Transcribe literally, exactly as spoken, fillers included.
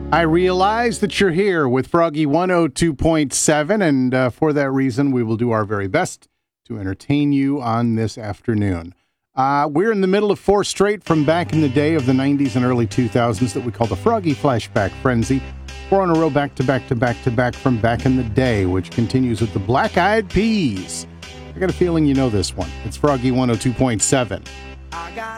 I realize that you're here with Froggy one oh two point seven, and uh, for that reason, we will do our very best to entertain you on this afternoon. Uh, we're in the middle of four straight from back in the day of the nineties and early two thousands that we call the Froggy Flashback Frenzy. Four in a row, back to back to back to back from back in the day, which continues with the Black Eyed Peas. I got a feeling you know this one. It's Froggy one oh two point seven. I got